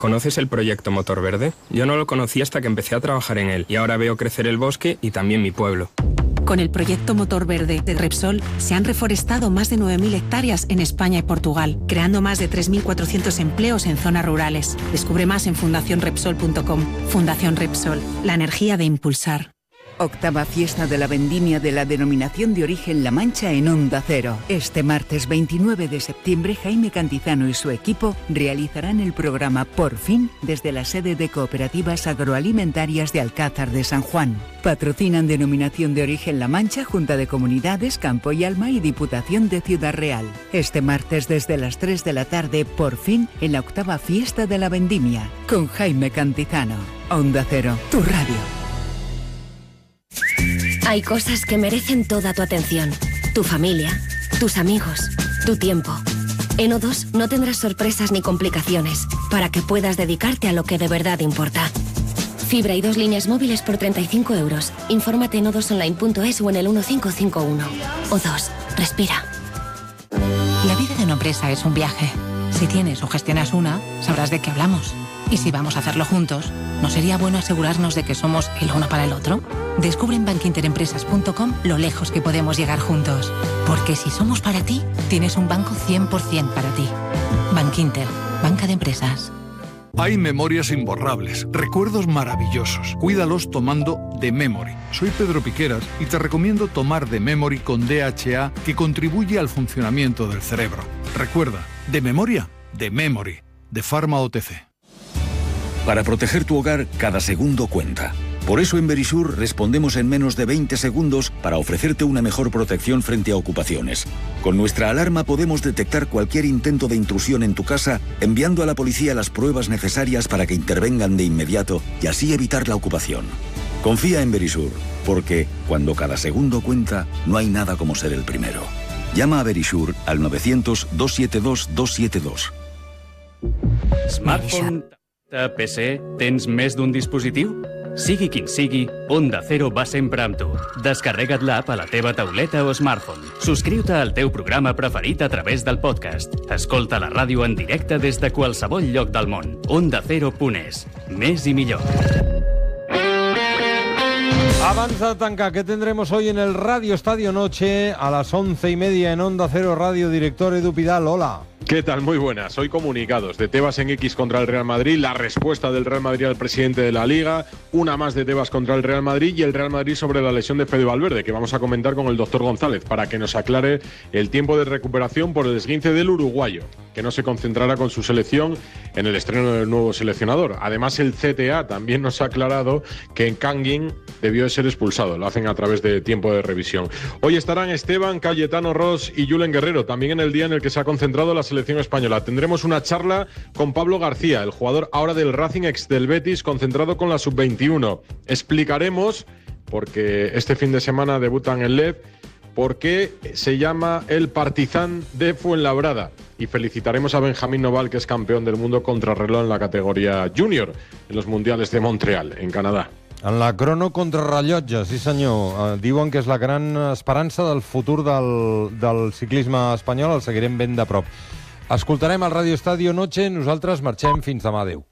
¿Conoces el proyecto Motor Verde? Yo no lo conocí hasta que empecé a trabajar en él y ahora veo crecer el bosque y también mi pueblo. Con el proyecto Motor Verde de Repsol se han reforestado más de 9.000 hectáreas en España y Portugal, creando más de 3.400 empleos en zonas rurales. Descubre más en fundacionrepsol.com. Fundación Repsol, la energía de impulsar. Octava fiesta de la vendimia de la denominación de origen La Mancha en Onda Cero. Este martes 29 de septiembre, Jaime Cantizano y su equipo realizarán el programa Por Fin desde la sede de Cooperativas Agroalimentarias de Alcázar de San Juan. Patrocinan denominación de origen La Mancha, Junta de Comunidades, Campo y Alma y Diputación de Ciudad Real. Este martes desde las 3 de la tarde, Por Fin, en la octava fiesta de la vendimia, con Jaime Cantizano. Onda Cero, tu radio. Hay cosas que merecen toda tu atención. Tu familia, tus amigos, tu tiempo. En O2 no tendrás sorpresas ni complicaciones para que puedas dedicarte a lo que de verdad importa. Fibra y 2 líneas móviles por 35 euros. Infórmate en o2online.es o en el 1551. O2, respira. La vida de una empresa es un viaje. Si tienes o gestionas una, sabrás de qué hablamos. Y si vamos a hacerlo juntos, ¿no sería bueno asegurarnos de que somos el uno para el otro? Descubre en bankinterempresas.com lo lejos que podemos llegar juntos. Porque si somos para ti, tienes un banco 100% para ti. Bankinter, banca de empresas. Hay memorias imborrables, recuerdos maravillosos. Cuídalos tomando The Memory. Soy Pedro Piqueras y te recomiendo tomar The Memory con DHA, que contribuye al funcionamiento del cerebro. Recuerda, de memoria, The Memory, de Pharma OTC. Para proteger tu hogar, cada segundo cuenta. Por eso en Verisur respondemos en menos de 20 segundos para ofrecerte una mejor protección frente a ocupaciones. Con nuestra alarma podemos detectar cualquier intento de intrusión en tu casa, enviando a la policía las pruebas necesarias para que intervengan de inmediato y así evitar la ocupación. Confía en Verisur, porque cuando cada segundo cuenta, no hay nada como ser el primero. Llama a Verisur al 900-272-272. Smartphone, PC, tens més d'un dispositiu? Sigui quin sigui, Onda Cero va sempre amb tu. Descarrega't l'app a la teva tauleta o smartphone. Subscriu-te al teu programa preferit a través del podcast. Escolta la ràdio en directe des de qualsevol lloc del món. OndaCero.es. Més i millor. Abans de tancar, ¿qué tendremos hoy en el Radio Estadio Noche a las 11:30 en Onda Cero Radio? Director Edu Pidal, hola. ¿Qué tal? Muy buenas. Hoy comunicados de Tebas en X contra el Real Madrid, la respuesta del Real Madrid al presidente de la Liga, una más de Tebas contra el Real Madrid y el Real Madrid sobre la lesión de Fede Valverde, que vamos a comentar con el doctor González para que nos aclare el tiempo de recuperación por el esguince del uruguayo, que no se concentrará con su selección en el estreno del nuevo seleccionador. Además, el CTA también nos ha aclarado que en Kangin debió de ser expulsado. Lo hacen a través de tiempo de revisión. Hoy estarán Esteban, Cayetano Ross y Julen Guerrero, también en el día en el que se ha concentrado la selección española. Tendremos una charla con Pablo García, el jugador ahora del Racing, ex del Betis, concentrado con la sub-21. Explicaremos, porque este fin de semana debutan en LEV, por qué se llama el Partizan de Fuenlabrada. Y felicitaremos a Benjamín Noval, que es campeón del mundo contrarreloj en la categoría júnior en los Mundiales de Montreal, en Canadà. En la crono contrarrellotge, sí senyor. Diuen que és la gran esperança del futur del ciclisme espanyol. El seguirem ben de prop. Escoltarem el Radio Estadio Noche. Nosaltres marxem fins demà. Adéu.